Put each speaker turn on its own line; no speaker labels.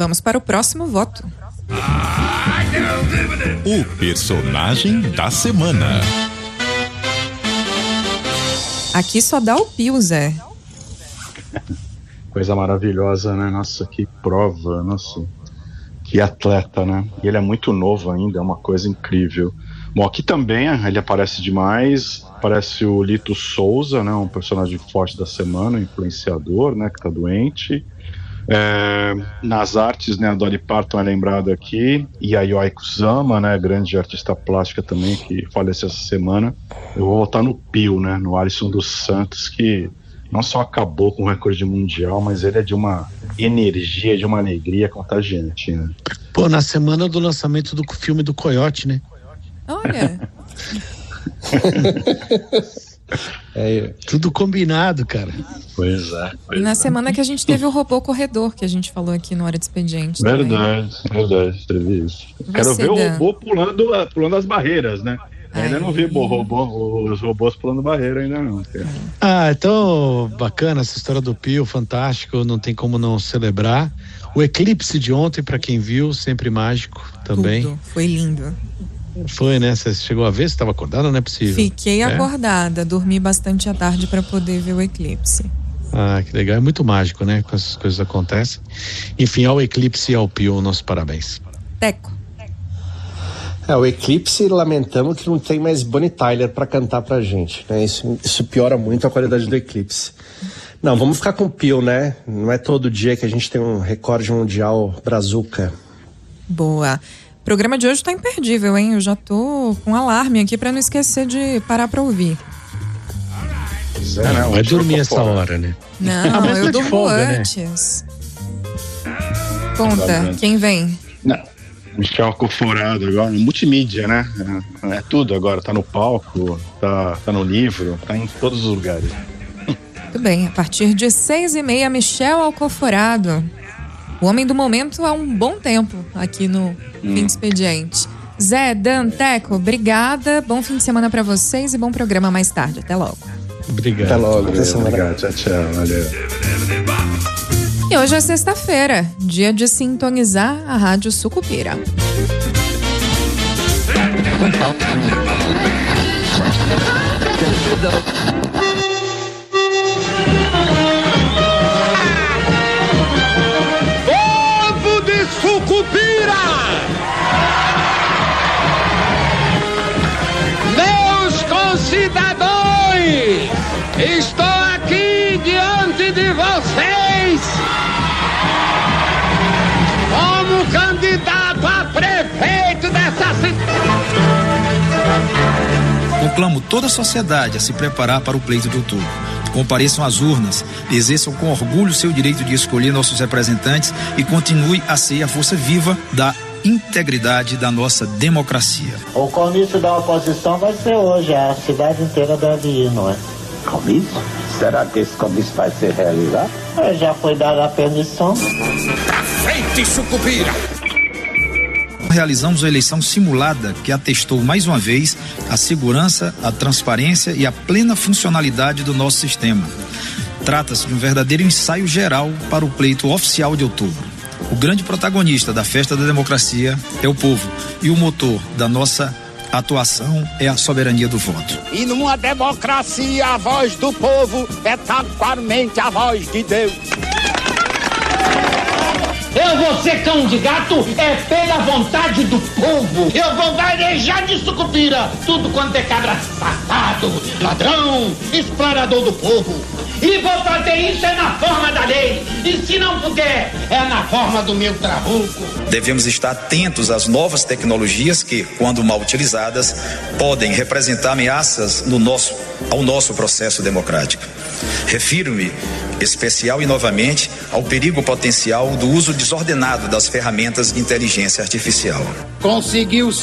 Vamos para o próximo voto.
O personagem da semana.
Aqui só dá o pio, Zé.
Coisa maravilhosa, né? Nossa, que prova, nossa, que atleta, né? E ele é muito novo ainda, é uma coisa incrível. Bom, aqui também ele aparece demais, aparece o Lito Souza, né? Um personagem forte da semana, um influenciador, né? Que tá doente. Nas artes, né? A Dolly Parton é lembrada aqui, e a Yoko Kusama, né? Grande artista plástica também, que faleceu essa semana. Eu vou votar no Pio, né? No Alisson dos Santos, que não só acabou com o recorde mundial, mas ele é de uma energia, de uma alegria contagiante, né?
Pô, na semana do lançamento do filme do Coyote, né?
Olha.
Tudo combinado, cara.
Pois é.
E na semana que a gente teve o robô corredor, que a gente falou aqui no Hora de Expediente.
Verdade, teve isso. Quero ver o robô pulando as barreiras, né? Ainda não vi os robôs pulando barreira, ainda não.
Então, bacana essa história do Pio, fantástico, não tem como não celebrar. O eclipse de ontem, pra quem viu, sempre mágico também.
Tudo. Foi lindo.
Foi, né? Você chegou a ver? Você estava acordada? Não é possível.
Fiquei acordada, dormi bastante à tarde para poder ver o eclipse.
Ah, que legal. É muito mágico, né? Quando essas coisas acontecem. Enfim, ao eclipse e ao Pio, nossos parabéns.
Teco.
O eclipse, lamentamos que não tem mais Bonnie Tyler para cantar pra gente, né? Isso piora muito a qualidade do eclipse. Não, vamos ficar com o Pio, né? Não é todo dia que a gente tem um recorde mundial brazuca.
Boa. O programa de hoje tá imperdível, hein? Eu já tô com alarme aqui pra não esquecer de parar pra ouvir.
Não vai dormir essa hora, né?
Não, eu durmo folga, antes. Né? Conta, quem vem?
Não, Michel Coforado agora, multimídia, né? É tudo agora, tá no palco, tá no livro, tá em todos os lugares.
Muito bem, a partir de 6h30, Michel Alcoforado. O homem do momento há um bom tempo aqui no Fim de Expediente. Zé, Dan, Teco, obrigada. Bom fim de semana pra vocês e bom programa mais tarde. Até logo.
Obrigado.
Até logo.
Obrigado. Tchau. Valeu.
E hoje é sexta-feira, dia de sintonizar a Rádio Sucupira.
Sucupira! Meus concidadãos, estou aqui diante de vocês como candidato a prefeito dessa cidade.
Conclamo toda a sociedade a se preparar para o pleito de outubro. Compareçam às urnas, exerçam com orgulho seu direito de escolher nossos representantes e continue a ser a força viva da integridade da nossa democracia.
O comício da oposição vai ser hoje, a cidade inteira deve ir, não é?
Comício? Será que esse comício vai ser realizado?
Já foi dada a permissão.
Pra frente, Sucupira!
Realizamos a eleição simulada que atestou mais uma vez a segurança, a transparência e a plena funcionalidade do nosso sistema. Trata-se de um verdadeiro ensaio geral para o pleito oficial de outubro. O grande protagonista da festa da democracia é o povo e o motor da nossa atuação é a soberania do voto.
E numa democracia a voz do povo é taquarmente a voz de Deus.
Eu vou ser candidato pela vontade do povo. Eu vou varejar de Sucupira tudo quanto é cabra safado, ladrão, explorador do povo. E vou fazer isso na forma da lei. E se não puder, na forma do meu trabuco.
Devemos estar atentos às novas tecnologias que, quando mal utilizadas, podem representar ameaças ao nosso processo democrático. Refiro-me, especial e novamente, ao perigo potencial do uso desordenado das ferramentas de inteligência artificial.
Conseguiu